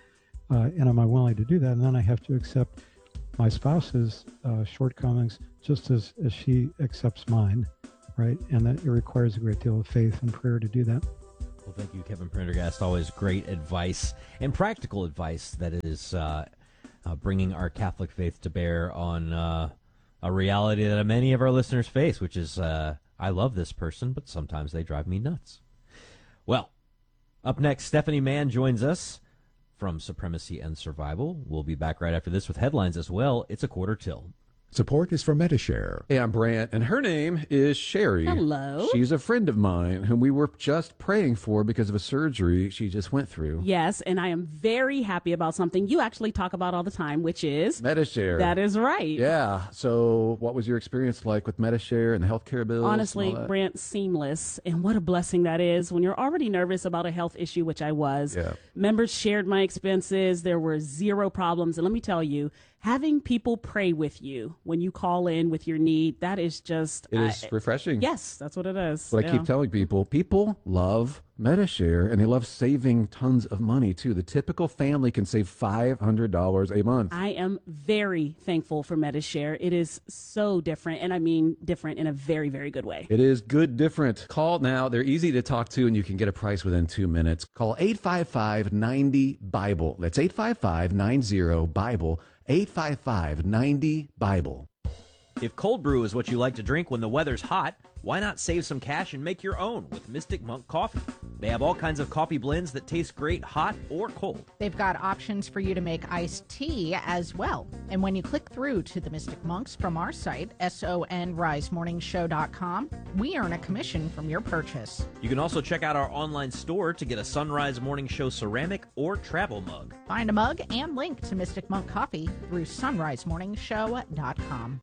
Uh, and am I willing to do that? And then I have to accept my spouse's uh, shortcomings just as, as she accepts mine, right? And that it requires a great deal of faith and prayer to do that. Well, thank you, Kevin Prendergast. Always great advice and practical advice that is uh, uh, bringing our Catholic faith to bear on uh, a reality that many of our listeners face, which is uh, I love this person, but sometimes they drive me nuts. Well, up next, Stephanie Mann joins us from Supremacy and Survival. We'll be back right after this with headlines as well. It's a quarter till. Support is for Metashare. Hey, I'm Brant, and her name is Sherry. Hello. She's a friend of mine whom we were just praying for because of a surgery she just went through. Yes, and I am very happy about something you actually talk about all the time, which is Metashare. That is right. Yeah. So what was your experience like with Metashare and the healthcare bills? Honestly, Brant, seamless. And what a blessing that is when you're already nervous about a health issue, which I was. Yeah. Members shared my expenses. There were zero problems. And let me tell you, having people pray with you when you call in with your need, that is just... It is I, refreshing. Yes, that's what it is. What yeah. I keep telling people, people love Metashare, and they love saving tons of money, too. The typical family can save five hundred dollars a month. I am very thankful for Metashare. It is so different, and I mean different in a very, very good way. It is good different. Call now. They're easy to talk to, and you can get a price within two minutes. Call eight five five, nine zero, Bible. That's eight five five, nine zero, Bible. eight five five, nine zero, Bible. If cold brew is what you like to drink when the weather's hot, why not save some cash and make your own with Mystic Monk Coffee? They have all kinds of coffee blends that taste great hot or cold. They've got options for you to make iced tea as well. And when you click through to the Mystic Monks from our site, sonrise morning show dot com, we earn a commission from your purchase. You can also check out our online store to get a Sunrise Morning Show ceramic or travel mug. Find a mug and link to Mystic Monk Coffee through sunrise morning show dot com.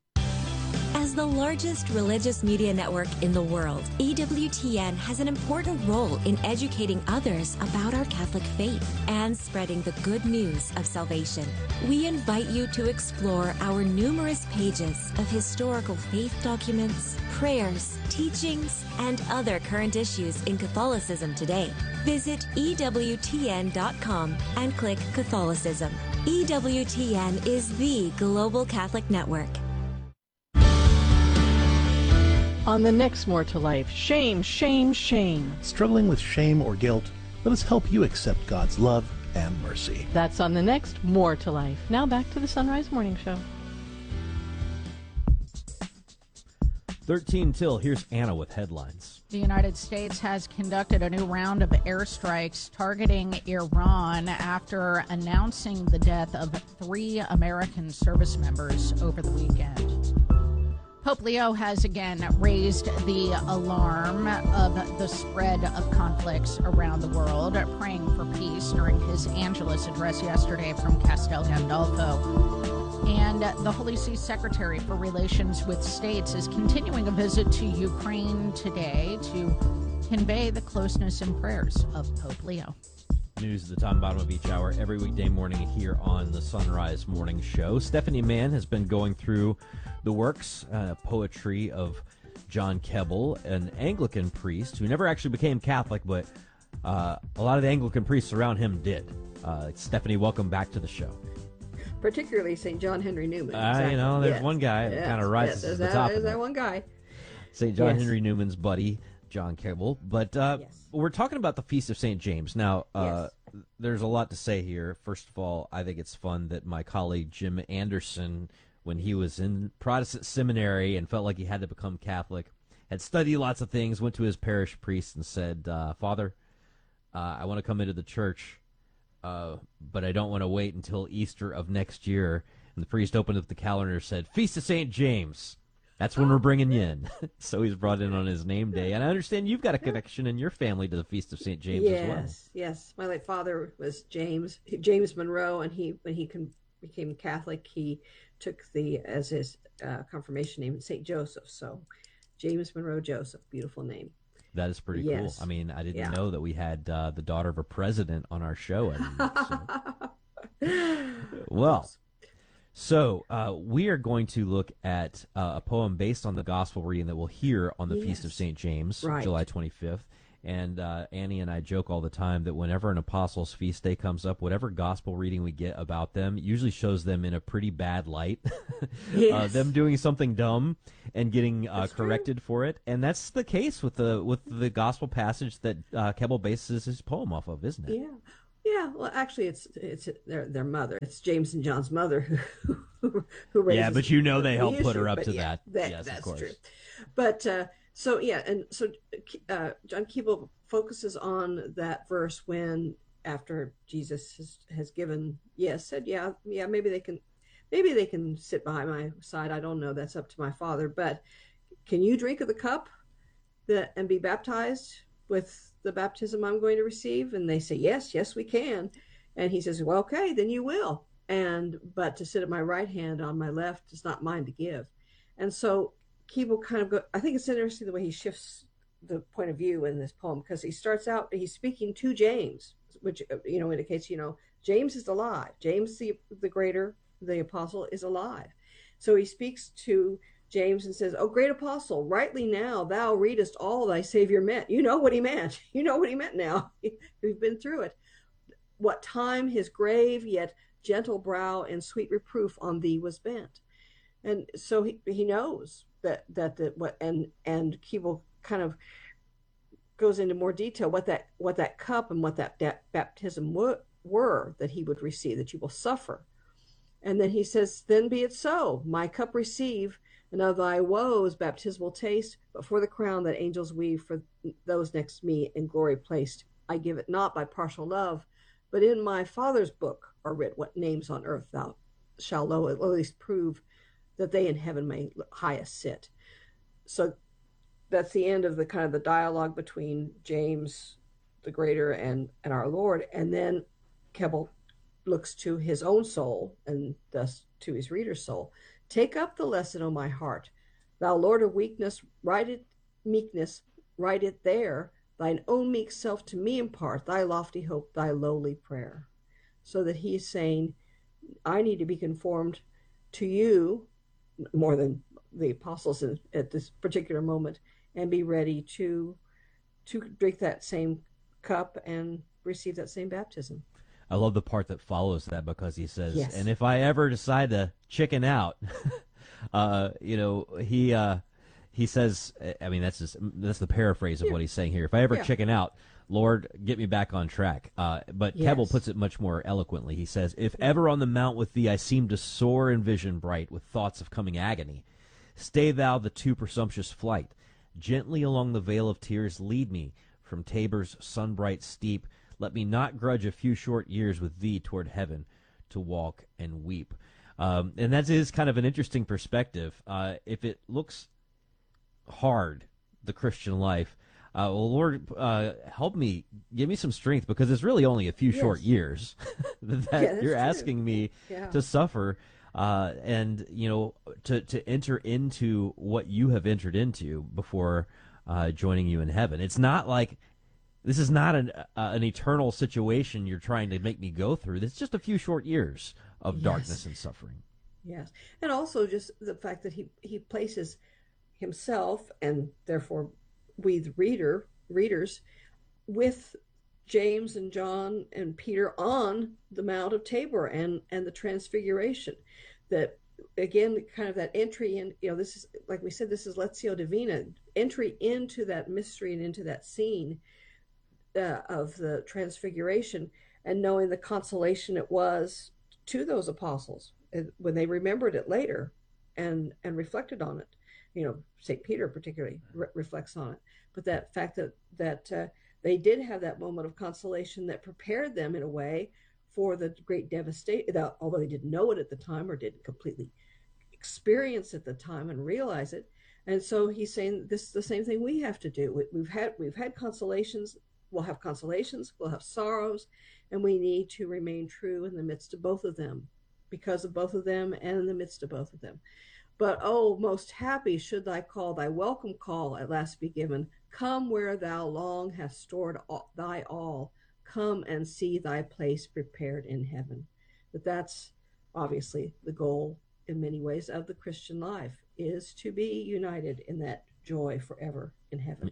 As the largest religious media network in the world, E W T N has an important role in educating others about our Catholic faith and spreading the good news of salvation. We invite you to explore our numerous pages of historical faith documents, prayers, teachings, and other current issues in Catholicism today. Visit E W T N dot com and click Catholicism. E W T N is the global Catholic network. On the next More to Life, shame, shame, shame. Struggling with shame or guilt? Let us help you accept God's love and mercy. That's on the next More to Life. Now back to the Sunrise Morning Show. thirteen till, here's Anna with headlines. The United States has conducted a new round of airstrikes targeting Iran after announcing the death of three American service members over the weekend. Pope Leo has again raised the alarm of the spread of conflicts around the world, praying for peace during his Angelus address yesterday from Castel Gandolfo. And the Holy See Secretary for Relations with States is continuing a visit to Ukraine today to convey the closeness and prayers of Pope Leo. News at the top and bottom of each hour every weekday morning here on the Sunrise Morning Show. Stephanie Mann has been going through the works, uh, poetry of John Keble, an Anglican priest who never actually became Catholic, but uh, a lot of the Anglican priests around him did. Uh, Stephanie, welcome back to the show. Particularly Saint John Henry Newman. Uh, exactly. You know, there's yes. one guy that yes. kind of rises yes. to There's the that, top there's of that that one guy. Saint John yes. Henry Newman's buddy, John Keble. But uh, yes. we're talking about the Feast of Saint James. Now, uh, yes. there's a lot to say here. First of all, I think it's fun that my colleague Jim Anderson, when he was in Protestant seminary and felt like he had to become Catholic, had studied lots of things, went to his parish priest and said, uh, Father, uh, I want to come into the church, uh, but I don't want to wait until Easter of next year. And the priest opened up the calendar and said, Feast of Saint James. That's when we're bringing you in. So he's brought in on his name day. And I understand you've got a connection in your family to the Feast of Saint James yes, as well. Yes, yes. My late father was James, James Monroe, and he when he con- became Catholic, he took the as his uh, confirmation name Saint Joseph. So James Monroe Joseph, beautiful name. That is pretty yes. cool. I mean, I didn't yeah. know that we had uh, the daughter of a president on our show anymore. So. Well, so uh, we are going to look at uh, a poem based on the gospel reading that we'll hear on the yes. Feast of Saint James, right. July twenty-fifth. And uh, Annie and I joke all the time that whenever an apostles' feast day comes up, whatever gospel reading we get about them usually shows them in a pretty bad light. Yes. uh, them doing something dumb and getting uh, That's corrected true. for it. And that's the case with the with the gospel passage that uh, Keble bases his poem off of, isn't it? Yeah. Yeah, well, actually, it's it's their their mother. It's James and John's mother who who, who raises. Yeah, but you know they the helped put issue, her up but to yeah, that. Yes, of that's course. true. But uh, so yeah, and so uh, John Keble focuses on that verse when after Jesus has, has given yes, said yeah, yeah, maybe they can, maybe they can sit by my side. I don't know. That's up to my Father. But can you drink of the cup that and be baptized with the baptism I'm going to receive? And they say, yes, yes, we can. And he says, well, okay, then you will. And, but to sit at my right hand on my left is not mine to give. And so Keble kind of go, I think it's interesting the way he shifts the point of view in this poem, because he starts out, he's speaking to James, which, you know, indicates, you know, James is alive. James, the, the greater, the apostle, is alive. So he speaks to James and says, oh, great apostle, rightly now thou readest all thy Savior meant. You know what he meant. You know what he meant now. We've been through it. What time his grave yet gentle brow and sweet reproof on thee was bent. And so he, he knows that that the what and and Keble kind of goes into more detail what that what that cup and what that, that baptism were, were that he would receive, that you will suffer. And then he says, then be it so, my cup receive, and of thy woes baptismal taste, but for the crown that angels weave for those next me in glory placed, I give it not by partial love, but in my Father's book are writ what names on earth thou shalt low at least prove, that they in heaven may highest sit. So that's the end of the kind of the dialogue between James the Greater and, and our Lord. And then Keble looks to his own soul and thus to his reader's soul. Take up the lesson, O my heart. Thou Lord of weakness, write it, meekness, write it there. Thine own meek self to me impart, thy lofty hope, thy lowly prayer. So that he is saying, I need to be conformed to you more than the apostles in, at this particular moment, and be ready to to drink that same cup and receive that same baptism. I love the part that follows that, because he says, Yes. and if I ever decide to chicken out, uh, you know, he uh, he says, I mean, that's just, that's the paraphrase of Yeah. what he's saying here. If I ever Yeah. chicken out, Lord, get me back on track. Uh, but Yes. Keble puts it much more eloquently. He says, if ever on the mount with thee I seem to soar in vision bright with thoughts of coming agony, stay thou the too presumptuous flight. Gently along the vale of tears lead me from Tabor's sunbright steep. Let me not grudge a few short years with thee toward heaven to walk and weep. Um, and that is kind of an interesting perspective. Uh, if it looks hard, the Christian life, uh, well, Lord, uh, help me, give me some strength, because it's really only a few Yes. short years that Yeah, that's you're true. asking me Yeah. to suffer. Uh, and, you know, to, to enter into what you have entered into before uh, joining you in heaven. It's not like, this is not an, uh, an eternal situation you're trying to make me go through. It's just a few short years of Yes. darkness and suffering. Yes. And also just the fact that he, he places himself, and therefore we the reader readers, with James and John and Peter on the Mount of Tabor and and the Transfiguration. That again, kind of that entry in, you know, this is, like we said, this is Lectio Divina, entry into that mystery and into that scene uh, of the Transfiguration, and knowing the consolation it was to those apostles when they remembered it later and and reflected on it. You know, Saint Peter particularly re- reflects on it. But that fact that that uh, they did have that moment of consolation that prepared them in a way for the great devastation, although they didn't know it at the time or didn't completely experience at the time and realize it. And so he's saying this is the same thing we have to do. We, we've had we've had consolations. We'll have consolations. We'll have sorrows, and we need to remain true in the midst of both of them, because of both of them, and in the midst of both of them. But oh, most happy should thy call, thy welcome call at last be given. Come where thou long hast stored all, thy all. Come and see thy place prepared in heaven. But that's obviously the goal in many ways of the Christian life, is to be united in that joy forever in heaven.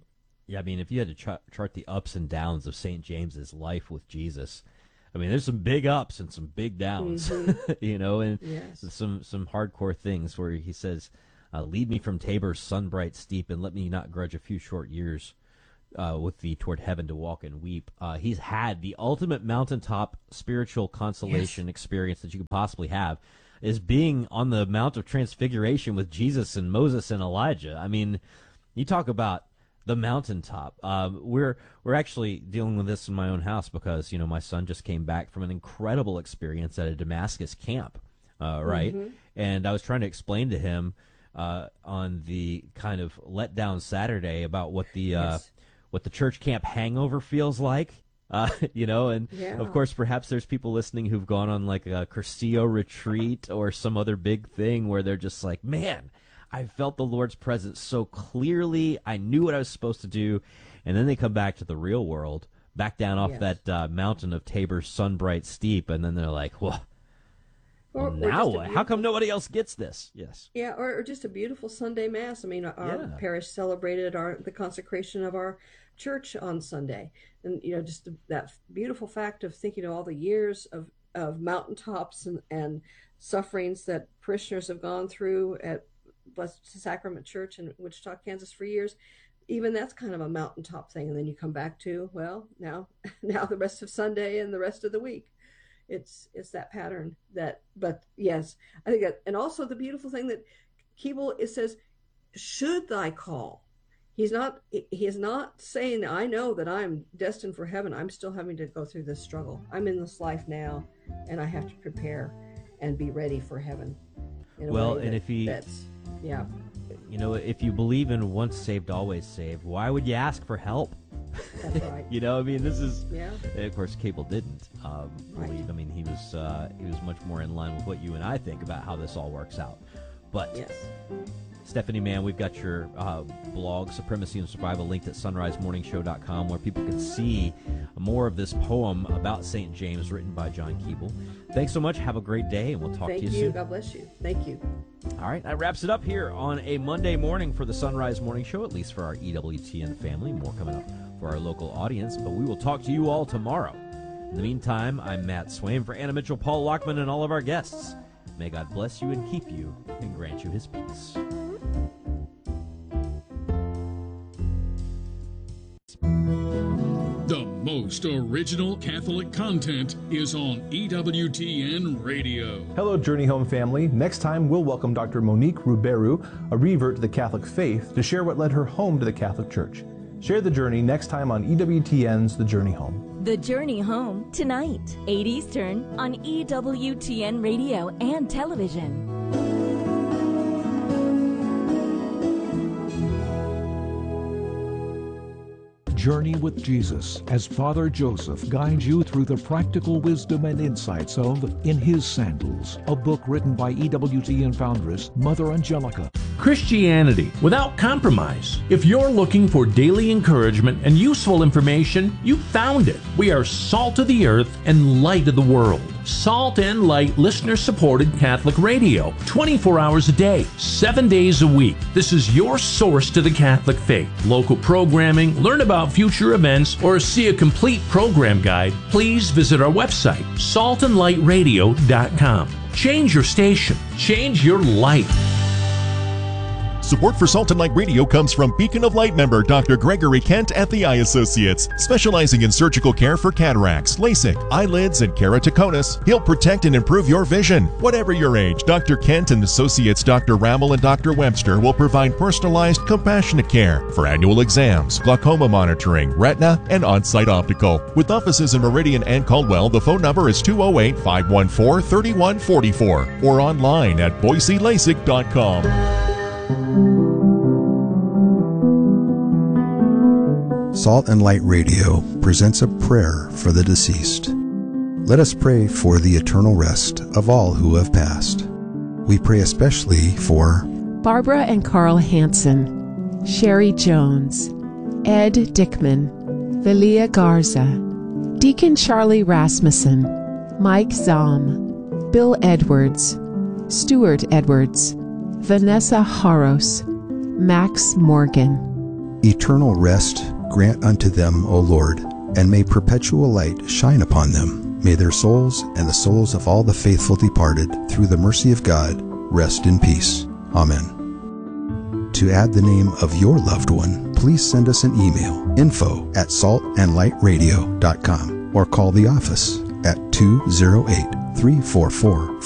Yeah, I mean, if you had to ch- chart the ups and downs of Saint James's life with Jesus, I mean, there's some big ups and some big downs, mm-hmm. you know, and yes. some some hardcore things where he says, uh, "Lead me from Tabor's sun-bright steep, and let me not grudge a few short years uh, with thee toward heaven to walk and weep." Uh, he's had the ultimate mountaintop spiritual consolation yes. experience that you could possibly have, is being on the Mount of Transfiguration with Jesus and Moses and Elijah. I mean, you talk about the mountaintop. Um, we're we're actually dealing with this in my own house because, you know, my son just came back from an incredible experience at a Damascus camp, uh, right? Mm-hmm. And I was trying to explain to him uh, on the kind of letdown Saturday about what the uh, yes. what the church camp hangover feels like. Uh, you know, and yeah. of course, perhaps there's people listening who've gone on like a Cursillo retreat or some other big thing where they're just like, man, I felt the Lord's presence so clearly. I knew what I was supposed to do. And then they come back to the real world, back down off yes. that uh, mountain of Tabor's sun-bright steep. And then they're like, well, well now what? How come nobody else gets this? Yes. Yeah, or, or just a beautiful Sunday Mass. I mean, our yeah. parish celebrated our the consecration of our church on Sunday. And, you know, just that beautiful fact of thinking of all the years of, of mountaintops and, and sufferings that parishioners have gone through at Blessed Sacrament Church in Wichita, Kansas for years. Even that's kind of a mountaintop thing. And then you come back to, well, now, now the rest of Sunday and the rest of the week. It's, it's that pattern that, but yes, I think that, and also the beautiful thing that Keble, it says, should thy call. He's not, he is not saying, I know that I'm destined for heaven. I'm still having to go through this struggle. I'm in this life now, and I have to prepare and be ready for heaven. Well, and that, if he, that's, yeah, you know, if you believe in once saved, always saved, why would you ask for help? That's right. You know, I mean, this is, yeah. Of course, Cable didn't um, right. believe. I mean, he was, uh, he was much more in line with what you and I think about how this all works out. But yes. Stephanie Mann, we've got your uh, blog, Supremacy and Survival, linked at sunrise morning show dot com, where people can see more of this poem about Saint James written by John Keble. Thanks so much. Have a great day, and we'll talk Thank to you, you soon. God bless you. Thank you. All right, that wraps it up here on a Monday morning for the Sunrise Morning Show, at least for our E W T N family. More coming up for our local audience, but we will talk to you all tomorrow. In the meantime, I'm Matt Swaim for Anna Mitchell, Paul Lockman, and all of our guests. May God bless you and keep you and grant you his peace. The most original Catholic content is on E W T N Radio. Hello, Journey Home family. Next time, we'll welcome Doctor Monique Ruberu, a revert to the Catholic faith, to share what led her home to the Catholic Church. Share the journey next time on E W T N's The Journey Home. The Journey Home, tonight, eight Eastern, on E W T N Radio and television. Journey with Jesus as Father Joseph guides you through the practical wisdom and insights of In His Sandals, a book written by E W T N foundress Mother Angelica. Christianity without compromise. If you're looking for daily encouragement and useful information, you found it. We are salt of the earth and light of the world. Salt and Light listener-supported Catholic radio, twenty-four hours a day, seven days a week. This is your source to the Catholic faith. Local programming, learn about future events, or see a complete program guide, please visit our website, salt and light radio dot com. Change your station. Change your life. Support for Salt and Light Radio comes from Beacon of Light member Doctor Gregory Kent at the Eye Associates, specializing in surgical care for cataracts, LASIK, eyelids, and keratoconus. He'll protect and improve your vision. Whatever your age, Doctor Kent and Associates Doctor Rammel and Doctor Webster will provide personalized, compassionate care for annual exams, glaucoma monitoring, retina, and on-site optical. With offices in Meridian and Caldwell, the phone number is two oh eight, five one four, three one four four or online at boise lasik dot com. Salt and Light Radio presents a prayer for the deceased. Let us pray for the eternal rest of all who have passed. We pray especially for Barbara and Carl Hansen, Sherry Jones, Ed Dickman, Velia Garza, Deacon Charlie Rasmussen, Mike Zahm, Bill Edwards, Stuart Edwards, Vanessa Haros, Max Morgan. eternal rest grant unto them, O Lord, and may perpetual light shine upon them. May their souls and the souls of all the faithful departed, through the mercy of God, rest in peace. Amen. To add the name of your loved one, please send us an email, info at salt and light radio dot com, or call the office at two oh eight, three four four,